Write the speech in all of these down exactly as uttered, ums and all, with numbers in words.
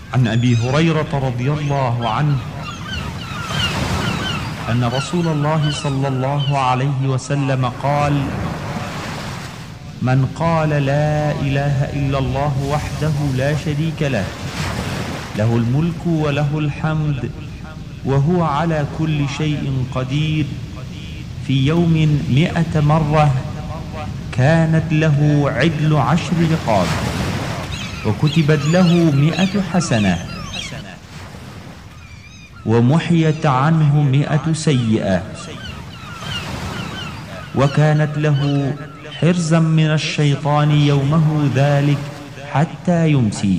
عن أبي هريرة رضي الله عنه أن رسول الله صلى الله عليه وسلم قال: من قال لا إله إلا الله وحده لا شريك له له الملك وله الحمد وهو على كل شيء قدير في يوم مئة مرة كانت له عدل عشر رقاب وكتبت له مئة حسنة ومحيت عنه مئة سيئة وكانت له حرزا من الشيطان يومه ذلك حتى يمسي.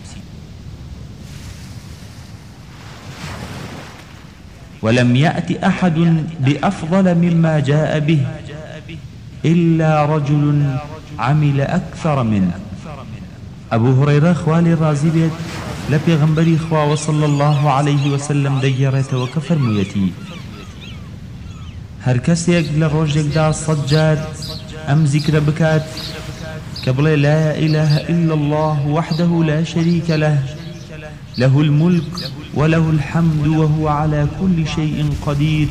ولم يأت أحد بأفضل مما جاء به إلا رجل عمل أكثر منه. أبو هريرة خوالي رازي بيت لبيغنبري خواه صلى الله عليه وسلم ديرت وكفر ميتي هر كسيك لروجك دا صجاد أم ذكر بكات قبل لا إله إلا الله وحده لا شريك له له الملك وله الحمد وهو على كل شيء قدير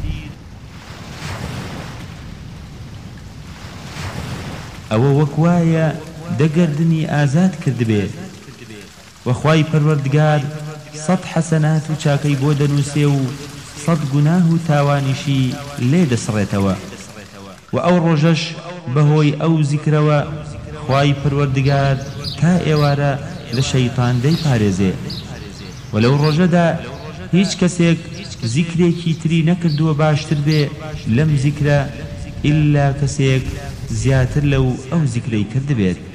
أو وكوايا دقردني آزاد كذبه وخواي پروردگار صد حسنات و چاكي بودن سيو صد گناه تاوانشي ليد سريتوا و او رجش بهوي او ذكروا خواي پروردگار تا ايوارا لشيطان دي پاريزي ولو رجدا هيچ كسيك ذكريكي تري نكردو باشتر بي لم ذكر إلا كسيك زياتر لو او ذكري كرد بيت.